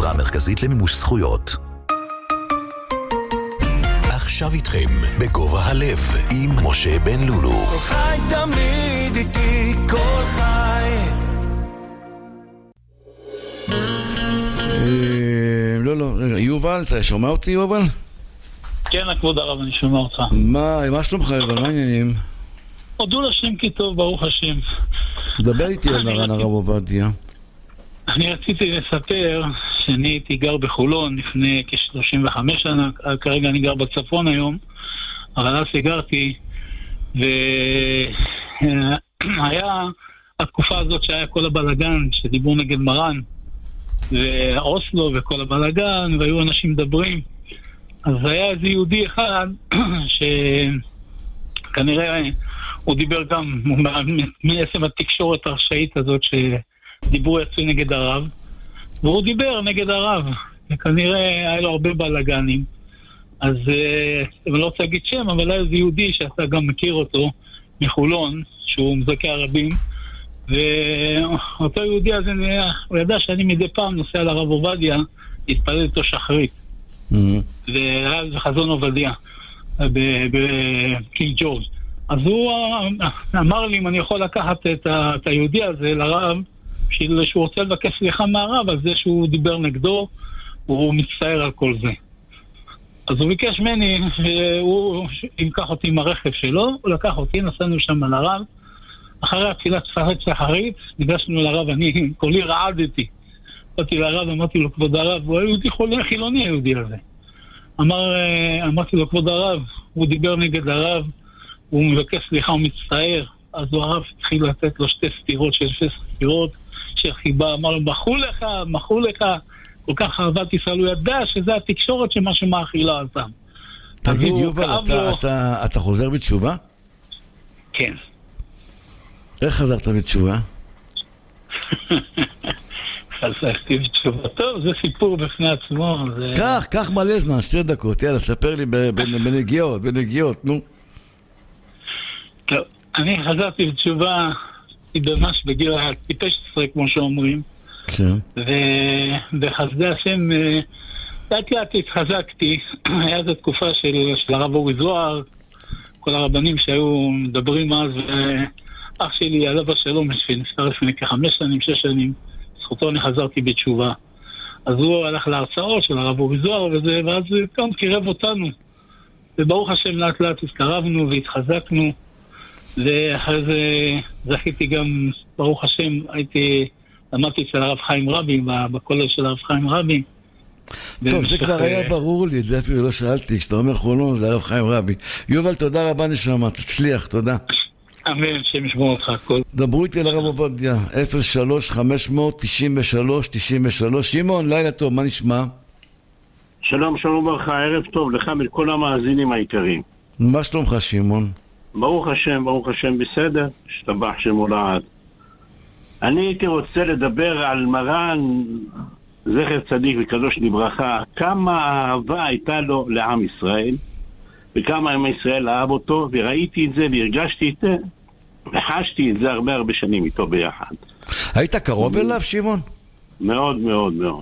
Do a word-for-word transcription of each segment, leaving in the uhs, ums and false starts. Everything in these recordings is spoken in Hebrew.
החברה המרכזית למימוש זכויות. עכשיו איתכם בגובה הלב עם משה בן לולו. כל חי תמיד איתי, כל חי. לא, לא, רגע, יובל, אתה שומע אותי, יובל? כן, כבוד הרב, אני שומע אותך. מה, מה שלומך, יובל? מה העניינים? הודו לשם כי טוב, ברוך השם. דבר איתי על מרן הרב עובדיה. אני רציתי לספר שאני הייתי גר בחולון לפני כ-שלושים וחמש שנה, כרגע אני גר בצפון היום, אבל אז הגרתי, והיה התקופה הזאת שהיה כל הבלגן, שדיבור נגד מרן, ואוסלו וכל הבלגן, והיו אנשים מדברים. אז היה איזה יהודי אחד, שכנראה הוא דיבר גם מעצם התקשורת הרשאית הזאת, שדיבור יצא נגד הרב, והוא דיבר נגד הרב, וכנראה היה לו הרבה בלגנים. אז אני לא רוצה להגיד שם, אבל היה איזה יהודי שאתה גם מכיר אותו, מחולון, שהוא מזכה הרבים, ואותו יהודי הזה, הוא ידע שאני מדי פעם נוסע לרב עובדיה, התפלל איתו שחרית. והיה זה חזון עובדיה, בקיל ג'ורג'. אז הוא אמר לי אם אני יכול לקחת את היהודי הזה לרב, שהוא רוצה לבקש סליחה מהרב על זה שהוא דיבר נגדו, הוא מצטער על כל זה. אז הוא ביקש ממני, הוא ייקח אותי עם הרכב שלו, הוא לקח אותי, נסענו שם על הרב, אחרי התפילת שחרית, ניגשנו לרב, אני קולי רעדתי. באתי לרב, אמרתי לו, כבוד הרב, הוא היהודי חילוני היהודי הזה. אמר, אמרתי לו, כבוד הרב, הוא דיבר נגד הרב, הוא מבקש סליחה, הוא מצטער. אז הוא הרב התחיל לתת לו שתי סתירות של שתי סתירות של חיבה, אמר לו, מחו לך, מחו לך, כל כך אהבת ישראל, הוא ידע שזה התקשורת שמה שמאכילה אותם. תגיד, יובל, אתה, אתה, אתה חוזר בתשובה? כן. איך חזרת בתשובה? חזרתי בתשובה. טוב, זה סיפור בפני עצמו. זה... כך, כך מלא זמן, שתי דקות. יאללה, ספר לי בנגיעות, בנגיעות, נו. טוב, אני חזרתי בתשובה, ממש בגיל טיפש עשרה, כמו שאומרים. כן. ובחסדי השם, לאט לאט התחזקתי. היה זו תקופה של, של הרב אורי זוהר, כל הרבנים שהיו מדברים אז, ואח שלי, עליו השלום, שנפטר לפני כחמש שנים, שש שנים, זכותו אני חזרתי בתשובה. אז הוא הלך להרצאות של הרב אורי זוהר וזה, ואז גם קירב אותנו. וברוך השם לאט לאט התקרבנו והתחזקנו, ואחרי זה זכיתי גם, ברוך השם, הייתי, למדתי אצל הרב חיים רבי, בכולל של הרב חיים רבי. טוב, זה כבר היה ברור לי, זה אפילו לא שאלתי, כשאתה אומר חולון זה הרב חיים רבי. יובל, תודה רבה נשמה, תצליח, תודה. אמן, שם ישמור אותך הכל. דברו איתי לרב עובדיה, אפס שלוש חמש תשעים ושלוש תשעים ושלוש. שמעון, לילה טוב, מה נשמע? שלום, שלום ברכה, ערב טוב לך מכל המאזינים העיקריים. מה שלומך, שמעון? ברוך השם, ברוך השם, בסדר, שתבח שמולעד. אני הייתי רוצה לדבר על מרן זכר צדיק וקדוש לברכה, כמה אהבה הייתה לו לעם ישראל, וכמה עם ישראל אהב אותו, וראיתי את זה והרגשתי את זה, וחשתי את זה הרבה הרבה שנים איתו ביחד. היית קרוב אליו, שמעון? מאוד מאוד מאוד.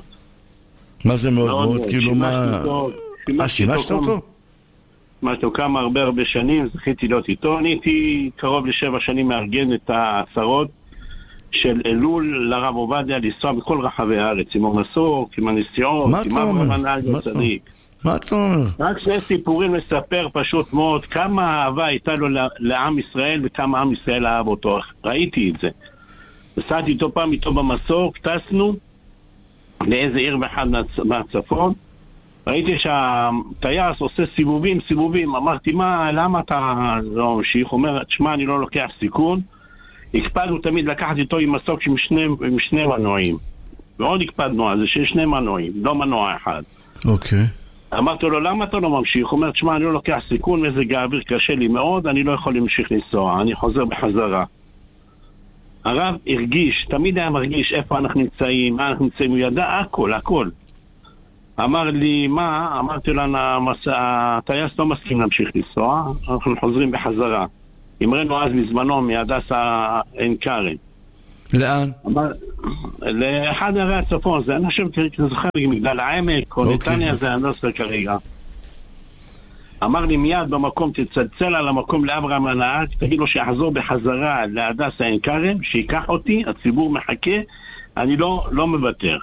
מה זה מאוד מאוד? כאילו מה... מה, שימשת אותו? שימשת אותו כמה הרבה הרבה שנים, זכיתי להיות איתו. אני הייתי קרוב לשבע שנים מארגן את העשרות של אלול לרב עובדיה, לנסוע בכל רחבי הארץ, עם המסור, עם הנסיעות, עם המרן אלגו צדיק. מה אתה אומר? רק שני סיפורים לספר פשוט מאוד, כמה אהבה הייתה לו לעם ישראל וכמה עם ישראל אהב אותו. ראיתי את זה. נסעתי איתו פעם איתו במסור, טסנו לאיזה עיר באחד מהצפון, ראיתי שהטייס עושה סיבובים, סיבובים, אמרתי מה, למה אתה לא ממשיך? הוא אומר, תשמע, אני לא לוקח סיכון. הקפדנו תמיד לקחת איתו עם מסוק עם שני, עם שני מנועים, ועוד הקפדנו על זה שיש שני מנועים, לא מנוע אחד. אוקיי. אמרתי לו, למה אתה לא ממשיך? הוא אומר, תשמע, אני לא לוקח סיכון, מזג האוויר קשה לי מאוד, אני לא יכול להמשיך לנסוע, אני חוזר בחזרה. הרב הרגיש, תמיד היה מרגיש איפה אנחנו נמצאים, מה אנחנו נמצאים, הוא ידע הכל, הכל. אמר לי, מה? אמרתי לו, הטייס לא מסכים להמשיך לנסוע, אנחנו חוזרים בחזרה. אמרנו אז מזמנו מהדסה עין כרם. לאן? לאחד ערי הצפון, זה אני חושב, אני זוכר מגדל העמק, או נתניה, זה אני לא זוכר כרגע. אמר לי מיד במקום, תצלצל על המקום לאברהם הנהג, תגיד לו שיחזור בחזרה להדס עין כרם, שיקח אותי, הציבור מחכה, אני לא, לא מוותר.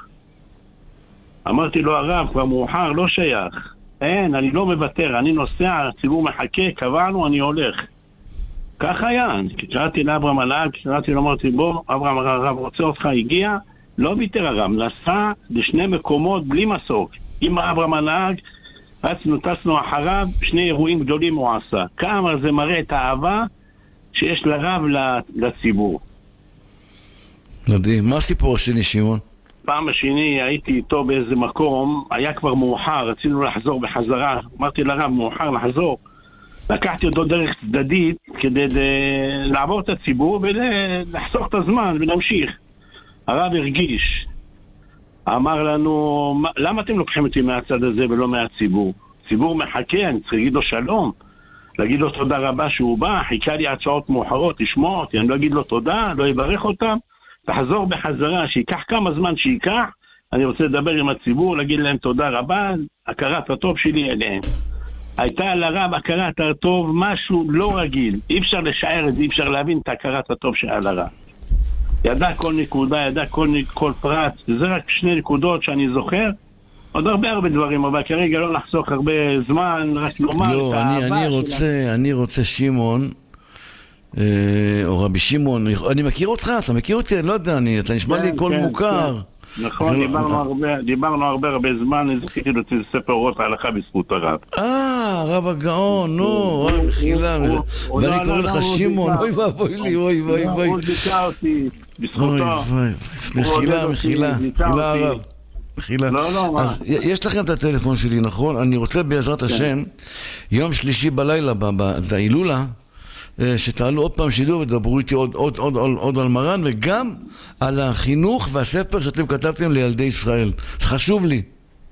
אמרתי לו, הרב, כבר מאוחר, לא שייך. אין, אני לא מוותר, אני נוסע, הציבור מחכה, קבענו, אני הולך. כך היה, קראתי לאברהם הנהג, קראתי לו, אמרתי, בוא, אברהם הרב רוצה אותך, הגיע, לא ביטר הרב, נסע לשני מקומות בלי מסוק. עם אברהם הנהג, רצנו, טסנו אחריו, שני אירועים גדולים הוא עשה. כמה זה מראה את האהבה שיש לרב לציבור. מדהים. מה הסיפור השני, שמעון? פעם השני הייתי איתו באיזה מקום, היה כבר מאוחר, רצינו לחזור בחזרה, אמרתי לרב, מאוחר לחזור. לקחתי אותו דרך צדדית כדי לעבור את הציבור ולחסוך את הזמן ולהמשיך. הרב הרגיש. אמר לנו, למה אתם לוקחים אותי מהצד הזה ולא מהציבור? ציבור מחכה, אני צריך להגיד לו שלום, להגיד לו תודה רבה שהוא בא, חיכה לי הצעות מאוחרות, לשמוע אותי, אני לא אגיד לו תודה, לא יברך אותם, תחזור בחזרה, שיקח כמה זמן שיקח, אני רוצה לדבר עם הציבור, להגיד להם תודה רבה, הכרת הטוב שלי אליהם. הייתה על הרב הכרת הטוב משהו לא רגיל, אי אפשר לשער את זה, אי אפשר להבין את הכרת הטוב שעל הרב. ידע כל נקודה, ידע כל, כל פרט, זה רק שני נקודות שאני זוכר, עוד הרבה הרבה דברים, אבל כרגע לא נחסוך הרבה זמן, רק לומר לא, את אני, האהבה אני רוצה, שלה. אני רוצה שמעון, אה, או רבי שמעון, אני מכיר אותך, אתה מכיר אותי, לא יודע, אני, אתה נשמע כן, לי קול כן, מוכר. כן. נכון, דיברנו הרבה, דיברנו הרבה הרבה זמן, אני זכיתי לו ספר אורות ההלכה בזכות הרב. אה, הרב הגאון, נו, מחילה, ואני קורא לך שמעון, אוי ואבוי לי, אוי ואוי ואוי. הוא זיכה אותי, בזכותו. מחילה, מחילה, מחילה הרב. מחילה. לא, לא, מה? אז יש לכם את הטלפון שלי, נכון? אני רוצה בעזרת השם, יום שלישי בלילה, בהילולה, שתעלו עוד פעם שידור ודברו איתי עוד, עוד, עוד, עוד, עוד על מרן, וגם על החינוך והספר שאתם כתבתם לילדי ישראל. זה חשוב לי.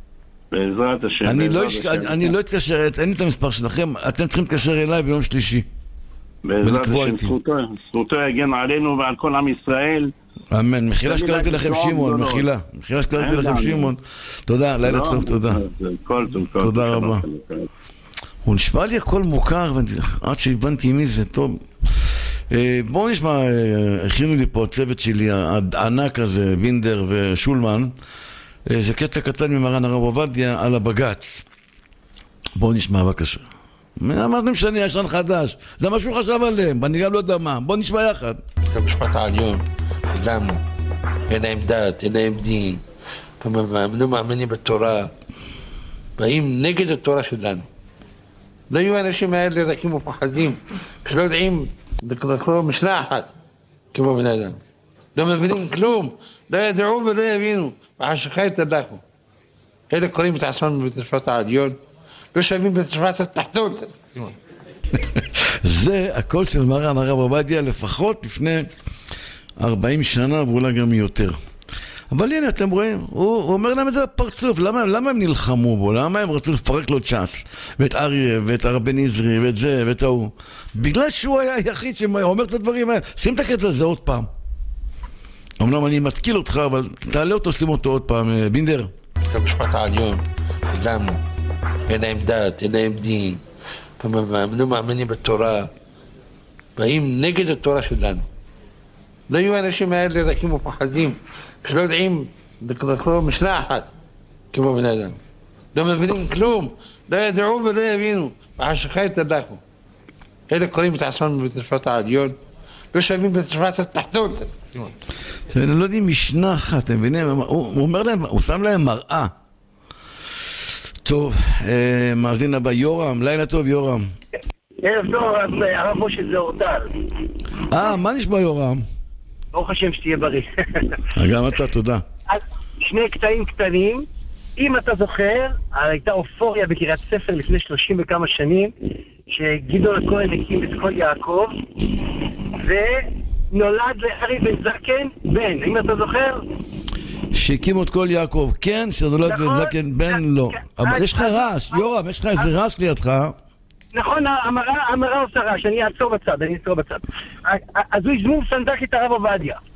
בעזרת השם. אני, בעזרת לא, השם. אני, אני לא אתקשר, אין לי את המספר שלכם, אתם צריכים להתקשר אליי ביום שלישי. בעזרת השם, זכותו, זכותו יגן עלינו ועל כל עם ישראל. אמן. מחילה שקראתי לכם שמעון, מחילה. מחילה שקראתי לכם שמעון. תודה, לילה טוב, תודה. תודה רבה. הוא נשמע לי הכל מוכר, עד שהבנתי מי זה, טוב. בואו נשמע, הכינו לי פה הצוות שלי, הענק הזה, וינדר ושולמן, זה קטע קטן ממרן הרב עובדיה על הבגץ. בואו נשמע בבקשה. אמרתם שאני ישן חדש, זה מה שהוא חשב עליהם, ואני גם לא יודע מה. בואו נשמע יחד. את המשפט העליון, לנו, אין להם דת, אין להם דין, לא מאמינים בתורה, באים נגד התורה שלנו. לא יהיו האנשים האלה רכים ופחדים, שלא יודעים לקרוא משנה אחת כמו בן אדם. לא מבינים כלום, לא ידעו ולא יבינו, והחשכה יתדלקו. אלה קוראים את עצמם בבית המשפט העליון, לא שווים בבית המשפט התחתון. זה הקול של מרן הרב עובדיה לפחות לפני ארבעים שנה ואולי גם יותר. אבל הנה אתם רואים, הוא, הוא אומר להם את זה בפרצוף, למה, למה הם נלחמו בו? למה הם רצו לפרק לו צ'אס? ואת אריה, ואת הרב נזרי, ואת זה, ואת ההוא. בגלל שהוא היה היחיד שאומר את הדברים האלה. שים את הקטע הזה עוד פעם. אמנם אני מתקיל אותך, אבל תעלה אותו, שים אותו עוד פעם. בינדר. את המשפט העליון, לנו, אין להם דת, אין להם דין, לא מאמינים בתורה, באים נגד התורה שלנו. לא יהיו האנשים האלה רכים ופחדים, שלא יודעים לקרוא משנה אחת כמו בן אדם. לא מבינים כלום, לא ידעו ולא יבינו, והחשכה יתדלקו. אלה קוראים את עצמם בבית המשפט העליון, לא שווים בבית המשפט התחתון. הם לא יודעים משנה אחת, אתם מבינים? הוא אומר להם, הוא שם להם מראה. טוב, מאזין הבא, יורם, לילה טוב יורם. ערב טוב, הרב משה זה אורטל. אה, מה נשמע יורם? ברוך השם שתהיה בריא. גם אתה, תודה. אז שני קטעים קטנים. אם אתה זוכר, הייתה אופוריה בקריית ספר לפני שלושים וכמה שנים, שגדעון הכהן הקים את כל יעקב, ונולד לארי בן זקן בן. אם אתה זוכר? שהקימו את כל יעקב, כן, שנולד בן זקן בן לא. אבל יש לך רעש, יורם, יש לך איזה רעש לידך. נכון, המראה עושה רעש, אני אעצור בצד, אני אעצור בצד. אז הוא הזמור סנדק את הרב עובדיה.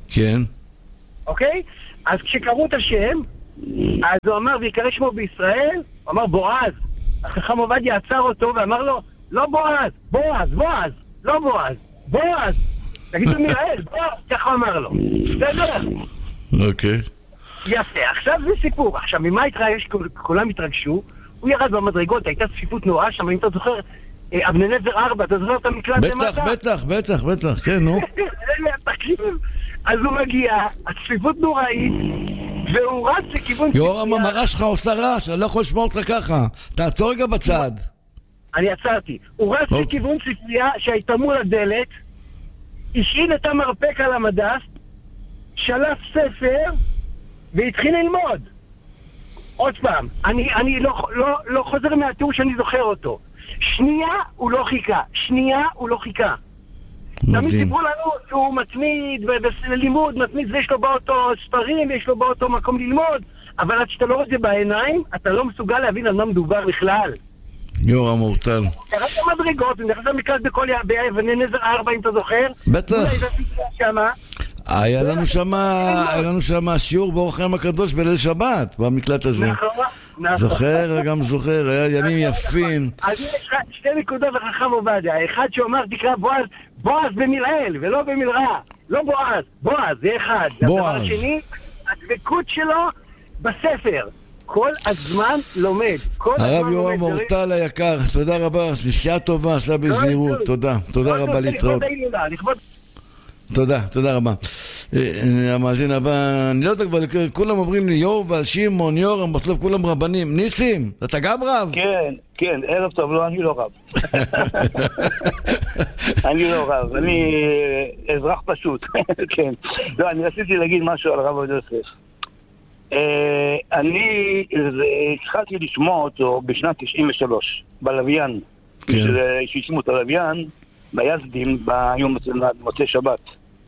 כן. אוקיי? אז כשקראו את השם, אז הוא אמר, ויקרא שמו בישראל, הוא אמר בועז. החכם עובדיה עצר אותו ואמר לו, לא בועז, בועז, בועז, לא בועז, בועז. תגידו מיראל, בועז, ככה אמר לו. בסדר? אוקיי. יפה, עכשיו זה סיפור. עכשיו, ממה התרגש? כולם התרגשו. הוא ירד במדרגות, הייתה צפיפות נוראה שם, אם אתה זוכר, אבני נזר ארבע, אתה זוכר את המקלט למטה? בטח, בטח, בטח, בטח, כן, נו. תקשיב, אז הוא מגיע, הצפיפות נוראית, והוא רץ לכיוון... יורם, המראה שלך עושה רעש, אני לא יכול לשמוע אותך ככה. תעצור רגע בצד. אני עצרתי. הוא רץ לכיוון ספרייה שהייתה מול הדלת, השעין את המרפק על המדף, שלף ספר, והתחיל ללמוד. עוד פעם, אני, אני לא, לא, לא חוזר מהתיאור שאני זוכר אותו. שנייה הוא לא חיכה, שנייה הוא לא חיכה. תמיד סיפרו לנו שהוא מתמיד בלימוד, מתמיד ויש לו באותו ספרים ויש לו באותו מקום ללמוד, אבל עד שאתה לא רואה את זה בעיניים, אתה לא מסוגל להבין על מה מדובר בכלל. יורם אורטל. קראת המדרגות, נכנס למקלט בכל אבני נזר ארבע, אם אתה זוכר. בטח. היה לנו שם, היה לנו שם שיעור באורח חיים הקדוש בליל שבת, במקלט הזה. נכון. זוכר, גם זוכר, היה ימים יפים. אז יש לך שתי נקודות לחכם עובדיה. האחד שאומר תקרא בועז, בועז במילאל, ולא במילרע. לא בועז, בועז, זה אחד. בועז. הדבר השני, הדבקות שלו בספר. כל הזמן לומד. הרב יורם אורטל היקר, תודה רבה, נשקיעה טובה, עשה בזהירות, תודה. תודה רבה להתראות. תודה, תודה רבה. המאזין הבא, אני לא יודע כבר, כולם אומרים לי יובל, שמעון, יורם, בסוף כולם רבנים. ניסים, אתה גם רב? כן, כן, ערב טוב, לא, אני לא רב. אני לא רב, אני אזרח פשוט. כן. לא, אני רציתי להגיד משהו על הרב עובדיה יוסף. אני התחלתי לשמוע אותו בשנת תשעים ושלוש, בלוויין. שהשמיעו את הלוויין, ביזדים, ביום מוצאי שבת.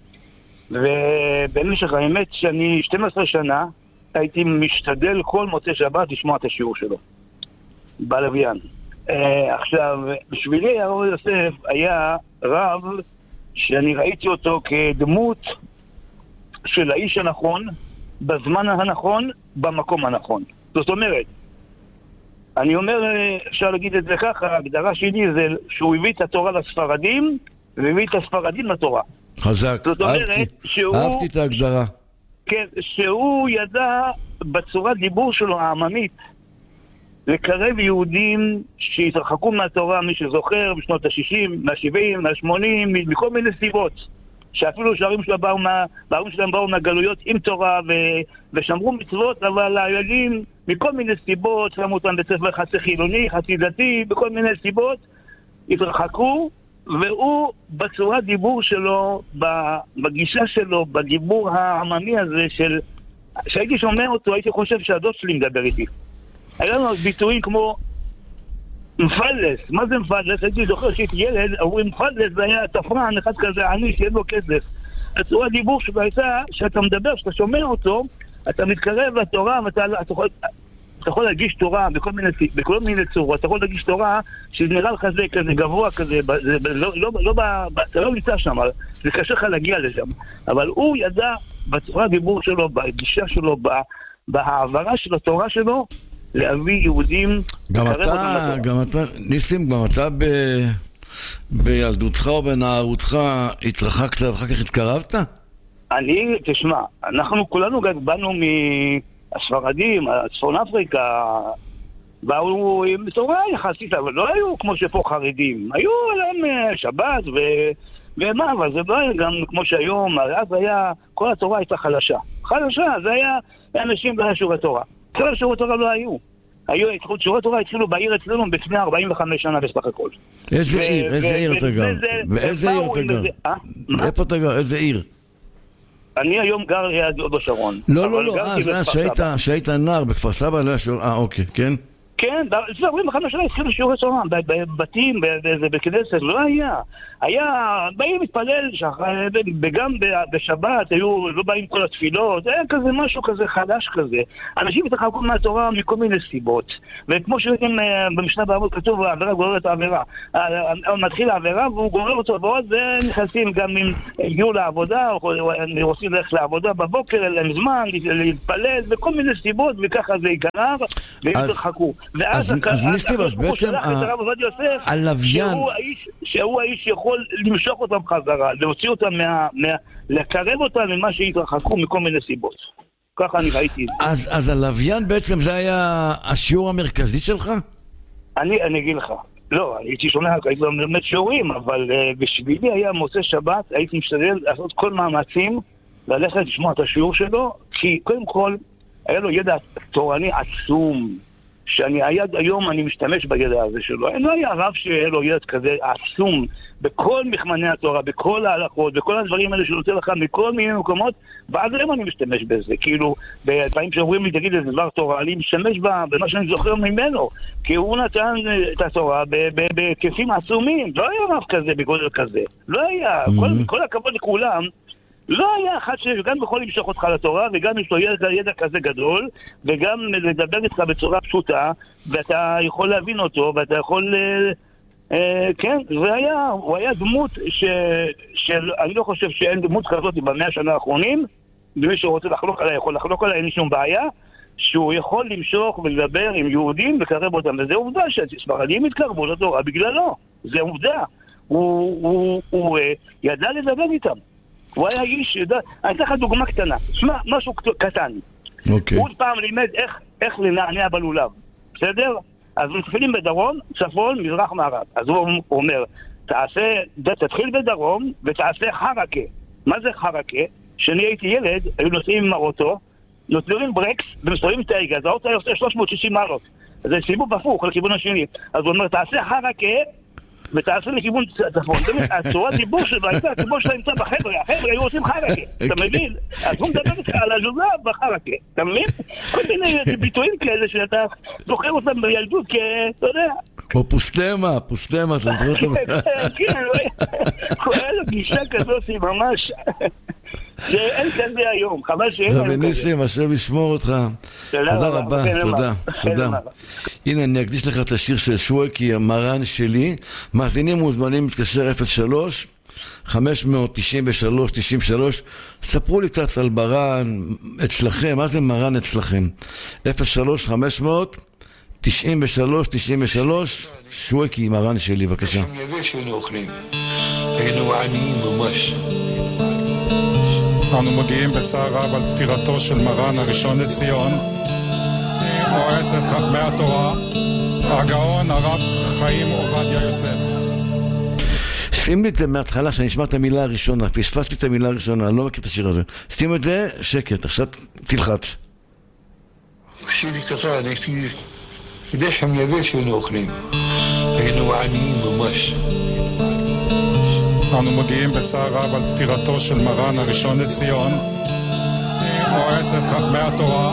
ובמשך האמת שאני שתים עשרה שנה הייתי משתדל כל מוצאי שבת לשמוע את השיעור שלו בלוויין. עכשיו, בשבילי הרב יוסף היה רב שאני ראיתי אותו כדמות של האיש הנכון, בזמן הנכון, במקום הנכון. זאת אומרת, אני אומר, אפשר להגיד את זה ככה, ההגדרה שלי זה שהוא הביא את התורה לספרדים, והביא את הספרדים לתורה. חזק, אהבתי, שהוא, אהבתי את ההגדרה. כן, שהוא ידע בצורת דיבור שלו העממית, לקרב יהודים שהתרחקו מהתורה, מי שזוכר, בשנות ה-שישים, מה-שבעים, מה-שמונים, מכל מיני סיבות. שאפילו שההורים שלהם באו, מה, שלהם באו מהגלויות עם תורה ו, ושמרו מצוות, אבל הילדים מכל מיני סיבות, שמו אותם בספר חצי חילוני, חצי דתי, בכל מיני סיבות, התרחקו, והוא בצורת דיבור שלו, בגישה שלו, בדיבור העממי הזה של... שהייתי שומע אותו, הייתי חושב שהדוד שלי מדבר איתי. היה לנו ביטויים כמו מפלס, מה זה מפלס? הייתי זוכר שהייתי ילד, אומרים מפלס זה היה תפרן, אחד כזה עני שאין לו כסף. הצורת דיבור שלו הייתה שאתה מדבר, שאתה שומע אותו, אתה מתקרב לתורה ואתה אתה יכול, אתה יכול להגיש תורה בכל מיני, בכל מיני צורות, אתה יכול להגיש תורה שזה נראה לך זה כזה גבוה כזה, זה, לא, לא, לא, לא, אתה לא נמצא שם, זה קשה לך להגיע לשם. אבל הוא ידע בצורת דיבור שלו, בגישה שלו, בהעברה של התורה שלו, להביא יהודים... גם אתה, גם אתה, ניסים, גם אתה ב... בילדותך או בנערותך התרחקת, ואחר כך התקרבת? אני, תשמע, אנחנו כולנו באנו מהספרדים, צפון אפריקה, באו עם תורה יחסית, אבל לא היו כמו שפה חרדים, היו להם שבת ו... ומה, אבל זה לא היה גם כמו שהיום, אז היה, כל התורה הייתה חלשה. חלשה, זה היה אנשים לא היה שיעורי תורה. כל שיעורי תורה לא היו. היו, שיעורי תורה התחילו בעיר אצלנו בפני ארבעים וחמש שנה בסך הכל. איזה עיר, איזה עיר אתה גר? ואיזה עיר אתה גר? איפה אתה גר? איזה עיר? אני היום גר ליד הוד השרון. לא, לא, לא, אז שהיית נער בכפר סבא, לא היה שיעור, אה, אוקיי, כן? כן, לפני ארבעים וחמש שנה התחילו שיעורי תורה, בבתים, בכנסת, לא היה. היה, באים להתפלל, וגם בשבת היו, לא באים כל התפילות, היה כזה משהו כזה חדש כזה. אנשים התרחקו מהתורה מכל מיני סיבות. וכמו שיודעים במשנה באבות כתוב, העבירה גוררת העבירה. מתחיל העבירה והוא גורר אותו, ועוד זה נכנסים גם אם הגיעו לעבודה, או רוצים ללכת לעבודה בבוקר, אין להם זמן, להתפלל, וכל מיני סיבות, וככה זה ייגרר, והם התרחקו. אז ניסטיבס, בעצם הלוויין שהוא האיש שיכול למשוך אותם חזרה, להוציא אותם, לקרב אותם ממה שהתרחקו מכל מיני סיבות. ככה אני ראיתי את זה. אז הלוויין בעצם זה היה השיעור המרכזי שלך? אני אגיד לך, לא, הייתי שומע, הייתי לומד שיעורים, אבל בשבילי היה מוצא שבת, הייתי משתדל לעשות כל מאמצים ללכת לשמוע את השיעור שלו, כי קודם כל היה לו ידע תורני עצום, שאני עד היום אני משתמש בידע הזה שלו. אין לא היה רב שהיה לו ידע כזה עצום בכל מכמני התורה, בכל ההלכות, בכל הדברים האלה שנוצא לך מכל מיני מקומות, ועד היום אני משתמש בזה. כאילו, בפעמים שאומרים לי, תגיד איזה דבר תורה, אני משתמש במה שאני זוכר ממנו, כי הוא נתן את התורה בהיקפים עצומים. לא היה רב כזה בגודל כזה. לא היה. כל, כל הכבוד לכולם, לא היה אחד שגם יכול למשוך אותך לתורה, וגם יש לו ידע, ידע כזה גדול, וגם לדבר איתך בצורה פשוטה, ואתה יכול להבין אותו, ואתה יכול... אה, אה, כן, זה היה, הוא היה דמות ש, של... אני לא חושב שאין דמות כזאת במאה השנה האחרונים, ומי שרוצה לחלוק עליה יכול לחלוק עליה, אין לי שום בעיה, שהוא יכול למשוך ולדבר עם יהודים וקרב אותם, וזה עובדה שספרדים התקרבו לתורה בגללו, זה עובדה. הוא, הוא, הוא, הוא ידע לדבר איתם. הוא היה איש, אני אתן לך דוגמה קטנה, שמע, משהו קטן. Okay. הוא פעם לימד איך, איך לנענע בלולב, בסדר? אז מתחילים בדרום, צפון, מזרח, מערב. אז הוא אומר, תעשה, תתחיל בדרום ותעשה חרקה. מה זה חרקה? כשאני הייתי ילד, היו נוסעים עם האוטו, נותנים ברקס ומסתובבים את ההיגה, אז האוטו היה עושה שלוש מאות ושישים מעלות. אז זה סיבוב הפוך לכיוון השני. אז הוא אומר, תעשה חרקה, ותעשה לכיוון צפון. הצורת דיבור שלו הייתה, הדיבור שלו נמצא בחבר'ה, החבר'ה היו עושים חרקה, אתה מבין? אז הוא מדבר על הז'וזב בחרקה, אתה מבין? כל מיני ביטויים כאלה שאתה זוכר אותם בילדות, כי אתה יודע... או פוסטמה, פוסטמה, אתה זוכר אותם? כן, הוא היה לו גישה כזאת, היא ממש... שאין כזה היום, חבל שאין היום כזה. וניסים, השם ישמור אותך. תודה רבה, תודה, תודה. הנה, אני אקדיש לך את השיר של שויקי, המרן שלי. מאזינים מוזמנים להתקשר אפס שלוש חמש תשע שלוש תשע שלוש. ספרו לי קצת על מרן אצלכם, מה זה מרן אצלכם? אפס שלוש חמש תשע שלוש תשע שלוש. שויקי, מרן שלי, בבקשה. היינו עניים ממש. אנו מודיעים בצער רב על פטירתו של מרן הראשון לציון, מועצת חכמי התורה, הגאון הרב חיים עובדיה יוסף. שים לי את זה מההתחלה שאני אשמע את המילה הראשונה, פספסתי את המילה הראשונה, אני לא מכיר את השיר הזה. שים את זה, שקט, עכשיו תלחץ. כשלי קטן, הייתי לחם יבש היינו אוכלים, היינו עניים ממש. אנו מודיעים בצער רב על פטירתו של מרן הראשון לציון, מועצת חכמי התורה,